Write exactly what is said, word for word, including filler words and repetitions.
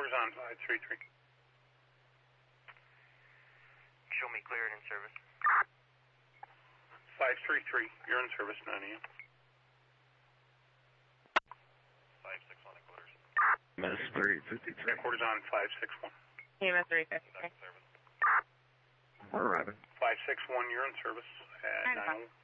Headquarters on five three three. Show me clear and in service. five three three, you're in service, nine A M. five six one headquarters. M S three fifty-three. Headquarters on five six one. M S three fifty-three. Service. We're arriving. five six one, you're in service at nine nine oh one.